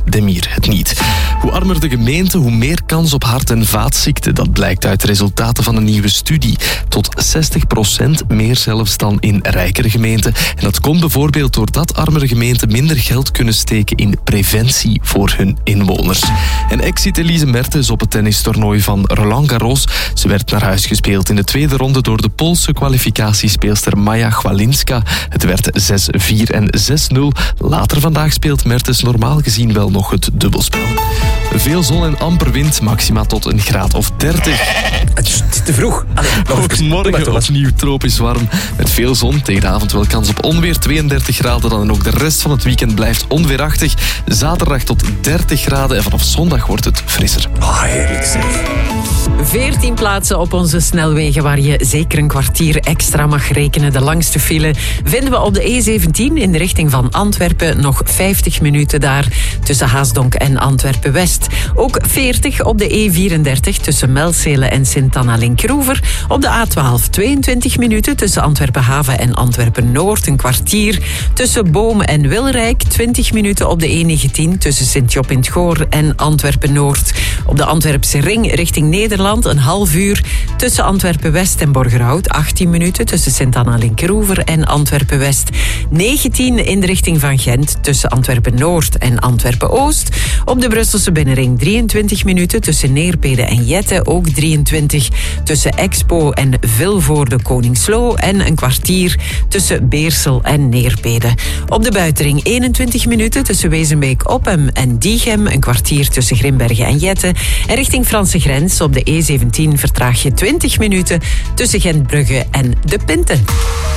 Demir het niet. Hoe armer de gemeente, hoe meer kans op hart- en vaatziekten. Dat blijkt uit de resultaten van een nieuwe studie. Tot 60% meer zelfs dan in rijkere gemeenten. En dat komt bijvoorbeeld doordat armere gemeenten minder geld kunnen steken in preventie voor hun inwoners. En ex-ziet Elise Mertens op het tennistoernooi van Roland Garros. Ze werd naar huis gespeeld in de tweede ronde door de Poolse kwalificatiespeelster Maja Chwalinska. Het werd 6-4 en 6-0. Later vandaag speelt Mertens normaal gezien wel nog het dubbelspel. Veel zon en amper wind, maxima tot een graad of 30. Het is te vroeg. Ook morgen opnieuw tropisch warm. Met veel zon, tegen de avond wel kans op onweer, 32 graden dan. En ook de rest van het weekend blijft onweerachtig. Zaterdag tot 30 graden en vanaf zondag wordt het frisser. Heerlijk zeg. 14 plaatsen op onze snelwegen waar je zeker een kwartier extra mag rekenen. De langste file vinden we op de E17 in de richting van Antwerpen. Nog 50 minuten daar tussen Haasdonk en Antwerpen-West. Ook 40 op de E34 tussen Melzelen en Sint-Anna-Linkroever. Op de A12 22 minuten tussen Antwerpen-Haven en Antwerpen-Noord. Een kwartier tussen Boom en Wilrijk. 20 minuten op de E19 tussen Sint-Job in het Goor en Antwerpen-Noord. Op de Antwerpse ring richting Nederland een half uur tussen Antwerpen-West en Borgerhout. 18 minuten tussen Sint-Anna-Linkroever en Antwerpen-West. 19 in de richting van Gent tussen Antwerpen-Noord en Antwerpen-Oost. Op de Brusselse binnenring 23 minuten tussen Neerpede en Jette. Ook 23 tussen Expo en Vilvoorde Koningslo. En een kwartier tussen Beersel en Neerpede. Op de buitenring 21 minuten tussen Wezenbeek-Oppem en Diegem. Een kwartier tussen Grimbergen en Jette. En richting Franse grens op de E17 vertraag je 20 minuten tussen Gentbrugge en De Pinte.